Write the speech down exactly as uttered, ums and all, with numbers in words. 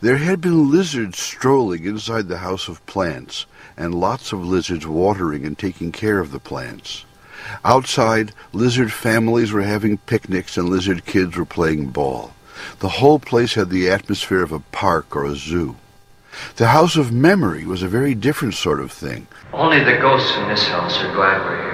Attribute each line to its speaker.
Speaker 1: There had been lizards strolling inside the House of Plants, and lots of lizards watering and taking care of the plants. Outside, lizard families were having picnics and lizard kids were playing ball. The whole place had the atmosphere of a park or a zoo. The House of Memory was a very different sort of thing.
Speaker 2: Only the ghosts in this house are glad we're here.